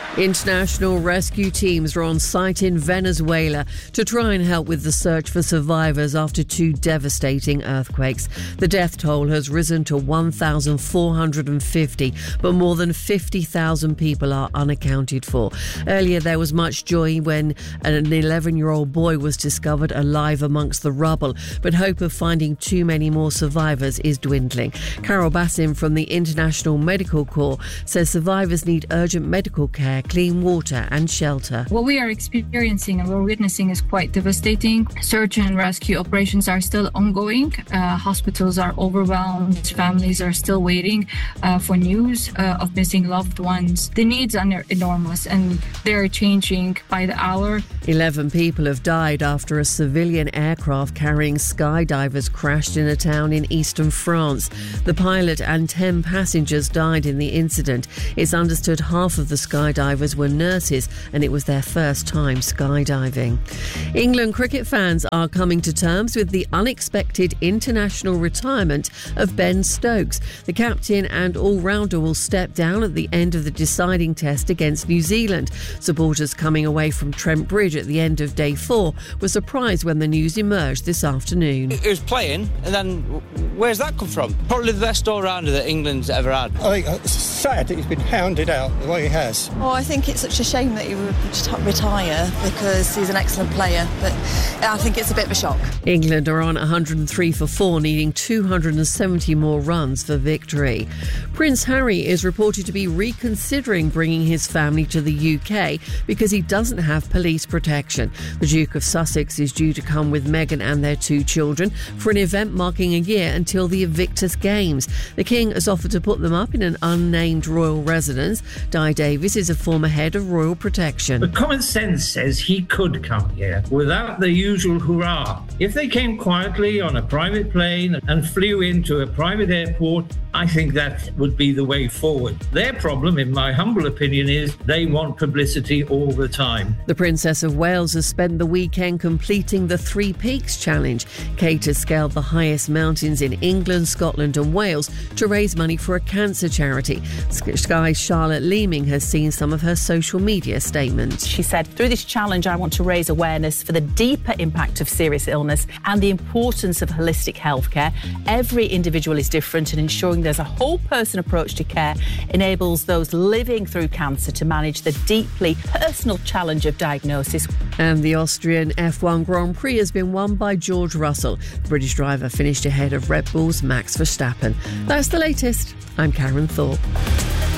International rescue teams are on site in Venezuela to try and help with the search for survivors after two devastating earthquakes. The death toll has risen to 1,450, but more than 50,000 people are unaccounted for. Earlier, there was much joy when an 11-year-old boy was discovered alive amongst the rubble, but hope of finding too many more survivors is dwindling. Carol Bassim from the International Medical Corps says survivors need urgent medical care, clean water and shelter. What we are experiencing and we're witnessing is quite devastating. Search and rescue operations are still ongoing. Hospitals are overwhelmed. Families are still waiting for news of missing loved ones. The needs are enormous and they're changing by the hour. 11 people have died after a civilian aircraft carrying skydivers crashed in a town in eastern France. The pilot and 10 passengers died in the incident. It's understood half of the skydivers were nurses and it was their first time skydiving. England cricket fans are coming to terms with the unexpected international retirement of Ben Stokes. The captain and all-rounder will step down at the end of the deciding test against New Zealand. Supporters coming away from Trent Bridge at the end of day 4 were surprised when the news emerged this afternoon. He was playing and then where's that come from? Probably the best all-rounder that England's ever had. I think it's sad that he's been hounded out the way he has. Oh, I think it's such a shame that he would retire because he's an excellent player, but I think it's a bit of a shock. England are on 103 for 4, needing 270 more runs for victory. Prince Harry is reported to be reconsidering bringing his family to the UK because he doesn't have police protection. The Duke of Sussex is due to come with Meghan and their 2 children for an event marking a year until the Invictus Games. The King has offered to put them up in an unnamed royal residence. Di Davis is a former head of royal protection. But common sense says he could come here without the usual hurrah. If they came quietly on a private plane and flew into a private airport, I think that would be the way forward. Their problem, in my humble opinion, is they want publicity all the time. The Princess of Wales has spent the weekend completing the 3 Peaks Challenge. Kate has scaled the highest mountains in England, Scotland and Wales to raise money for a cancer charity. Sky's Charlotte Leeming has seen some of her social media statements. She said, through this challenge, I want to raise awareness for the deeper impact of serious illness and the importance of holistic healthcare. Every individual is different, and ensuring there's a whole person approach to care enables those living through cancer to manage the deeply personal challenge of diagnosis. And the Austrian F1 Grand Prix has been won by George Russell. The British driver finished ahead of Red Bull's Max Verstappen. That's the latest. I'm Karen Thorpe.